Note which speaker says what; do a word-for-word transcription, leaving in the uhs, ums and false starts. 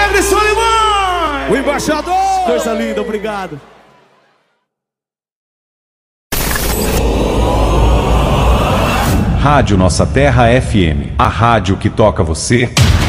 Speaker 1: Alegre Solimões!
Speaker 2: O embaixador!
Speaker 1: Coisa linda, obrigado.
Speaker 3: Rádio Nossa Terra F M, a rádio que toca você.